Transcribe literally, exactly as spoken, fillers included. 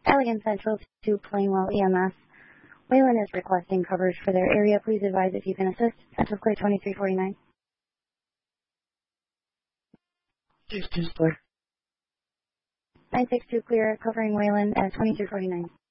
Allegan Central to Plainwell E M S. Wayland is requesting coverage for their area. Please advise if you can assist. Central Clear twenty-three forty-nine. six two clear. nine six two Clear, covering Wayland at twenty-three forty-nine.